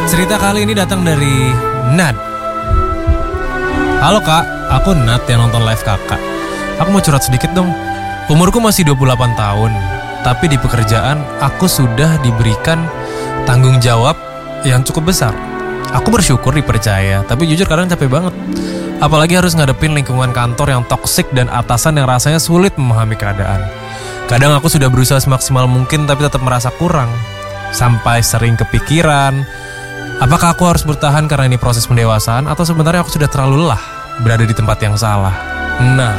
Cerita kali ini datang dari Nat. Halo kak, aku Nat yang nonton live kakak. Aku mau curhat sedikit dong. Umurku masih 28 tahun, tapi di pekerjaan aku sudah diberikan tanggung jawab yang cukup besar. Aku bersyukur dipercaya, tapi jujur kadang capek banget. Apalagi harus ngadepin lingkungan kantor yang toksik dan atasan yang rasanya sulit memahami keadaan. Kadang aku sudah berusaha semaksimal mungkin tapi tetap merasa kurang. Sampai sering kepikiran, apakah aku harus bertahan karena ini proses pendewasaan atau sebenarnya aku sudah terlalu lelah berada di tempat yang salah? Nah,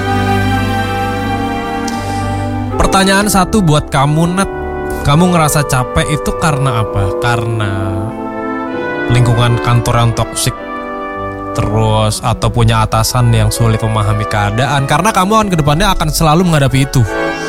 pertanyaan satu buat kamu Nat. Kamu ngerasa capek itu karena apa? Karena lingkungan kantor yang toksik, terus atau punya atasan yang sulit memahami keadaan? Karena kamu akan kedepannya akan selalu menghadapi itu.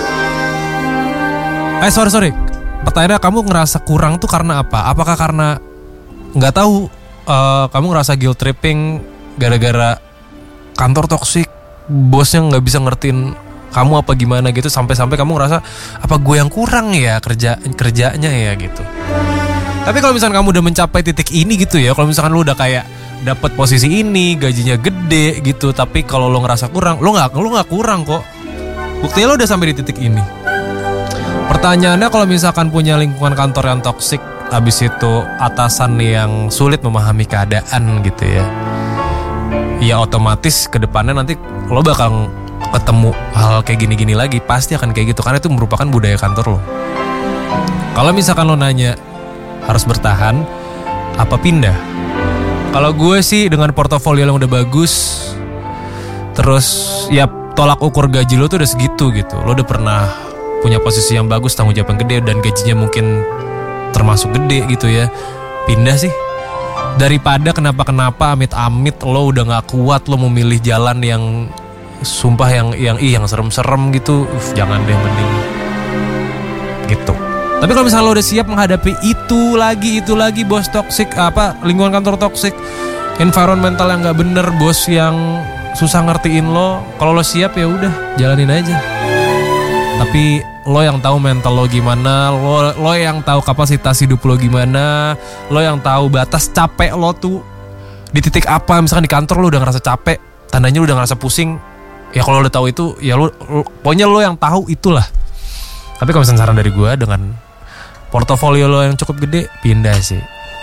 Sorry. Pertanyaannya, kamu ngerasa kurang tuh karena apa? Apakah karena nggak tahu, kamu ngerasa guilt tripping gara-gara kantor toksik, bosnya nggak bisa ngertiin kamu apa gimana gitu, sampai-sampai kamu ngerasa apa gue yang kurang ya kerjanya ya gitu. Tapi kalau misalkan kamu udah mencapai titik ini gitu ya, kalau misalkan lu udah kayak dapat posisi ini, gajinya gede gitu, tapi kalau lo ngerasa kurang, lo nggak kurang kok. Buktinya lo udah sampai di titik ini. Pertanyaannya, kalau misalkan punya lingkungan kantor yang toksik, habis itu atasan yang sulit memahami keadaan gitu ya, ya otomatis ke depannya nanti lo bakal ketemu hal kayak gini-gini lagi. Pasti akan kayak gitu, karena itu merupakan budaya kantor lo. Kalau misalkan lo nanya harus bertahan apa pindah, kalau gue sih dengan portofolio yang udah bagus, terus ya tolak ukur gaji lo tuh udah segitu gitu, lo udah pernah punya posisi yang bagus, tanggung jawab yang gede, dan gajinya mungkin termasuk gede gitu ya, pindah sih. Daripada kenapa-kenapa amit-amit lo udah gak kuat, lo memilih jalan yang sumpah yang serem-serem gitu, jangan deh, mending gitu. Tapi kalau misalnya lo udah siap menghadapi itu lagi bos toksik, lingkungan kantor toksik, environmental yang gak bener, bos yang susah ngertiin lo, kalau lo siap ya udah jalanin aja. Tapi lo yang tahu mental lo gimana, lo yang tahu kapasitas hidup lo gimana, lo yang tahu batas capek lo tuh di titik apa. Misalkan di kantor lo udah ngerasa capek, tandanya lo udah ngerasa pusing. Ya kalau lo udah tahu itu, ya lo pokoknya lo yang tahu itulah. Tapi kalau misalnya saran dari gue, dengan portofolio lo yang cukup gede, pindah sih.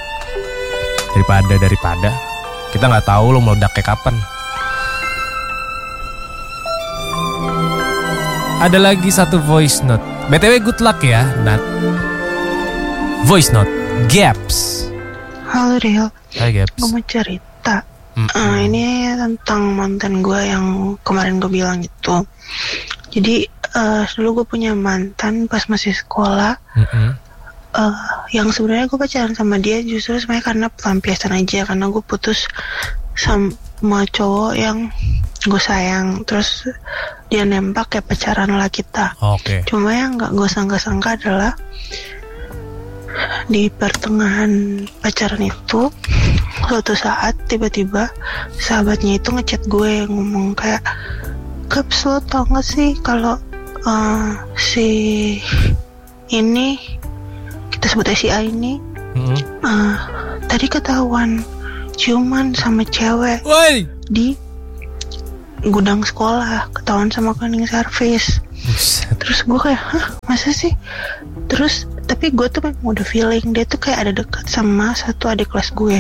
Daripada kita nggak tahu lo meledak kayak kapan. Ada lagi satu voice note. BTW good luck ya, Nat. Voice note, Gaps. Halo Rio. Hai Gaps. Gue mau cerita. Ini tentang mantan gue yang kemarin gue bilang itu. Jadi dulu gue punya mantan pas masih sekolah. Yang sebenarnya gue pacaran sama dia justru sebenarnya karena pelampiasan aja, karena gue putus sama cowok yang gue sayang, terus dia nembak kayak pacaran lah kita. Okay. Cuma yang nggak gue sangka-sangka adalah di pertengahan pacaran itu, suatu saat tiba-tiba sahabatnya itu ngechat gue, ngomong kayak, "Gaps, lo tau gak sih kalau si ini, kita sebutnya si A ini, tadi ketahuan ciuman sama cewek di gudang sekolah, ketahuan sama cleaning service." Terus gue kayak, hah, masa sih? Terus tapi gue tuh memang udah feeling dia tuh kayak ada dekat sama satu adik kelas gue,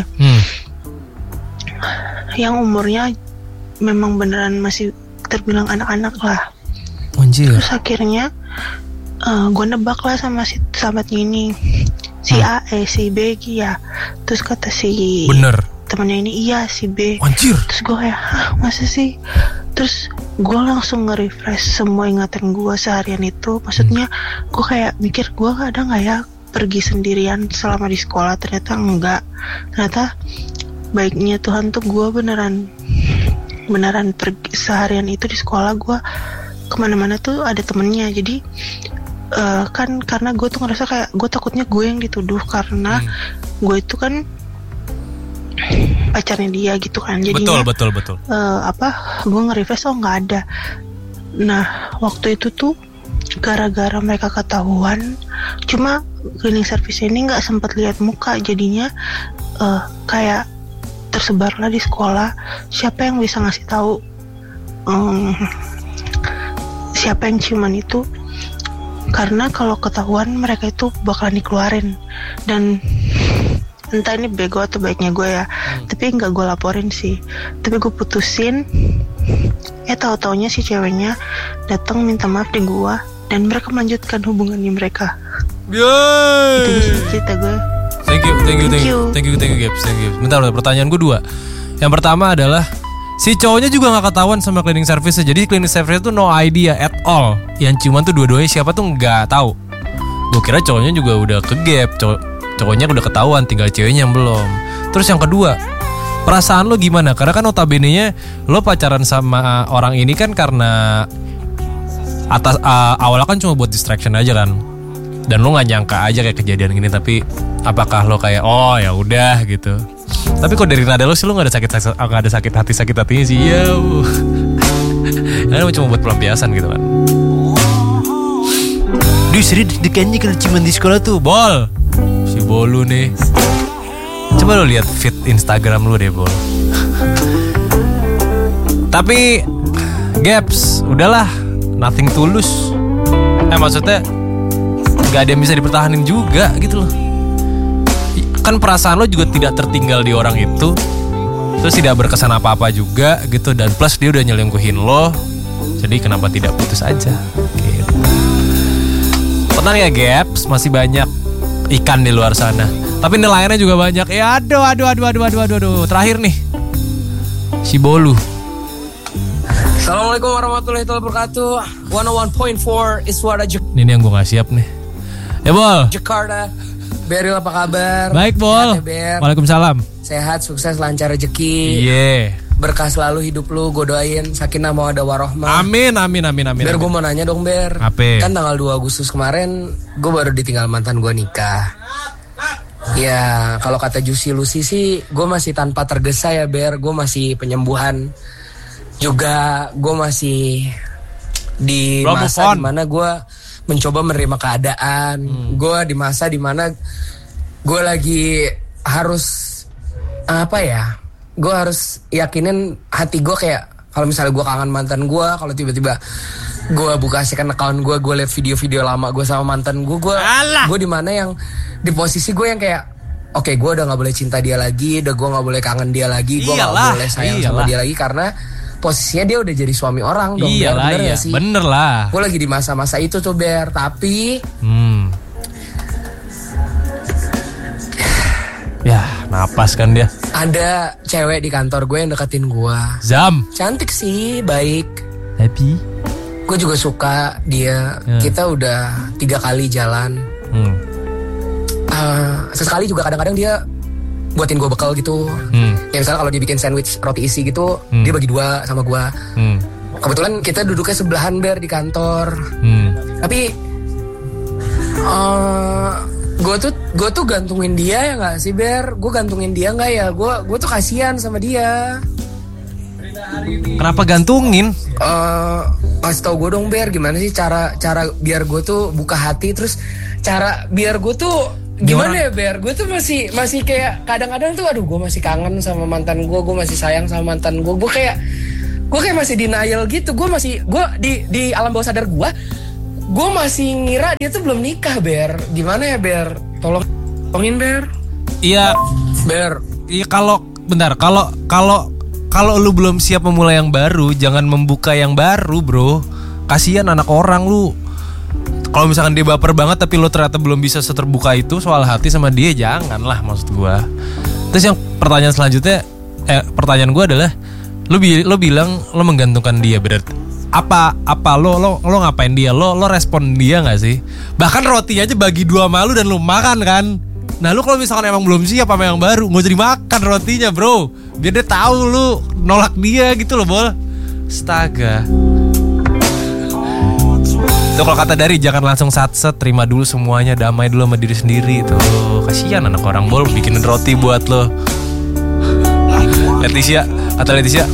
yang umurnya memang beneran masih terbilang anak-anak lah. Anjir. Terus akhirnya gue nebak lah sama si sahabatnya ini, si A, si B ya. Terus kata si bener temannya ini, iya si B. Anjir. Terus gue kayak, hah, masa sih? Terus gue langsung nge-refresh semua ingatan gue seharian itu. Maksudnya gue kayak mikir, gue ada gak ya pergi sendirian selama di sekolah? Ternyata enggak. Ternyata baiknya Tuhan tuh gue beneran pergi seharian itu di sekolah. Gue kemana-mana tuh ada temennya. Jadi kan karena gue tuh ngerasa kayak gue takutnya gue yang dituduh, karena gue itu kan pacarnya dia gitu kan. Jadinya betul. gue nge-refresh, oh nggak ada. Nah waktu itu tuh gara-gara mereka ketahuan, cuma cleaning service ini nggak sempat lihat muka, jadinya kayak tersebarlah di sekolah siapa yang bisa ngasih tahu siapa yang ciuman itu, karena kalau ketahuan mereka itu bakalan dikeluarin. Dan entah ini bego atau baiknya gue ya, tapi nggak gue laporin sih, tapi gue putusin. Tahu-taunya si ceweknya datang minta maaf di gue dan mereka melanjutkan hubungannya mereka. Yeay. Itu sih cerita gue. Thank you Gaps. Bentar, pertanyaan gue 2. Yang pertama adalah si cowoknya juga gak ketahuan sama cleaning service. Jadi cleaning service itu no idea at all. Yang ciuman tuh dua-duanya siapa tuh gak tahu. Gue kira cowoknya juga udah ke gap, cowoknya udah ketahuan, tinggal ceweknya yang belum. Terus yang kedua, perasaan lo gimana? Karena kan notabene-nya lo pacaran sama orang ini kan karena awalnya kan cuma buat distraction aja kan. Dan lo gak nyangka aja kayak kejadian gini. Tapi apakah lo kayak oh ya udah gitu. Tapi kok dari nada lo sih lo gak ada sakit hatinya sih. Ya karena cuma buat pelampiasan gitu kan. Duh seri deg-degannya kena ciuman di sekolah tuh. Bol, si Bolu nih. Coba lo lihat feed Instagram lo deh Bol. Tapi Gaps, udahlah, nothing tulus. Maksudnya gak ada yang bisa dipertahanin juga gitu loh. Kan perasaan lo juga tidak tertinggal di orang itu. Terus tidak berkesan apa-apa juga gitu. Dan plus dia udah nyelingkuhin lo. Jadi kenapa tidak putus aja gitu. Tenang ya Gaps, masih banyak ikan di luar sana. Tapi nelayannya juga banyak. Aduh. Terakhir nih, si Bolu. Assalamualaikum warahmatullahi wabarakatuh. 101.4 Iswara Ini yang gue gak siap nih. Ya Bol. Jakarta. Beril apa kabar? Baik Bol. Waalaikumsalam. Sehat, sukses, lancar rezeki. Iya. Berkah selalu hidup lu, gue doain sakinah mawaddah warohmah. Amin. Ber, gue mau nanya dong Ber. Apa? Kan tanggal 2 Agustus kemarin gue baru ditinggal mantan gue nikah. Ya kalau kata Juicy Lucy sih gue masih tanpa tergesa ya Ber. Gue masih penyembuhan. Juga gue masih di masa dimana gue mencoba menerima keadaan. Gue di masa dimana gue lagi harus apa ya? Gue harus yakinin hati gue kayak kalau misalnya gue kangen mantan gue, kalau tiba-tiba gue buka second account gue liat video-video lama gue sama mantan gue di mana yang di posisi gue yang kayak oke, gue udah nggak boleh cinta dia lagi, gue nggak boleh kangen dia lagi, gue nggak boleh sayang sama dia lagi karena posisinya dia udah jadi suami orang dong. Bener ya sih? Bener lah. Gue lagi di masa-masa itu tuh Ber. Tapi ya napas kan dia. ada cewek di kantor gue yang deketin gue. Zam. Cantik sih, baik. Happy. Gue juga suka dia. Kita udah 3 kali jalan. Sesekali juga kadang-kadang dia buatin gue bekal gitu. Ya misalnya kalau dia bikin sandwich roti isi gitu, dia bagi 2 sama gue. Kebetulan kita duduknya sebelahan Ber di kantor. Tapi gue tuh gantungin dia ya nggak sih Ber? Gue gantungin dia nggak ya? Gue tuh kasihan sama dia. Kenapa gantungin? Kasih tau gue dong Ber, gimana sih cara biar gue tuh buka hati, terus cara biar gue tuh gimana ya Ber? Gue tuh masih kayak kadang-kadang tuh aduh gue masih kangen sama mantan gue masih sayang sama mantan gue kayak masih denial gitu. Gue di alam bawah sadar gue masih ngira dia tuh belum nikah Ber. Gimana ya Ber? Tolongin Ber. Iya Ber. Iya kalau lu belum siap memulai yang baru, jangan membuka yang baru bro. Kasian anak orang lu. Kalau misalkan dia baper banget tapi lo ternyata belum bisa seterbuka itu soal hati sama dia, janganlah maksud gue. Terus yang pertanyaan selanjutnya, pertanyaan gue adalah, lo bilang lo menggantungkan dia, berarti apa lo ngapain dia? Lo respon dia nggak sih? Bahkan roti aja bagi 2 sama lu dan lo makan kan? Nah lo kalau misalkan emang belum siap sama yang baru, nggak usah dimakan rotinya bro, biar dia tahu lo nolak dia gitu loh Bol. Astaga. Tuh kalau kata Dari, jangan langsung satset, terima dulu semuanya, damai dulu sama diri sendiri. Tuh kasihan anak orang Bol, bikinin roti buat lo. Kata Leticia,